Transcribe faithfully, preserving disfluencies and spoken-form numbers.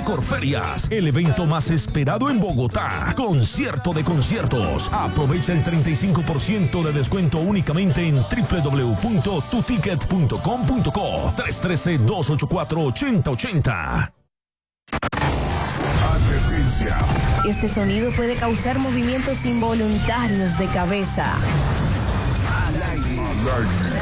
Corferias, el evento más esperado en Bogotá. Concierto de conciertos. Aprovecha el treinta y cinco por ciento de descuento únicamente en doble u doble u doble u punto tu ticket punto com punto co. tres uno tres, dos ocho cuatro, ocho cero ocho cero. Este sonido puede causar movimientos involuntarios de cabeza. Al aire.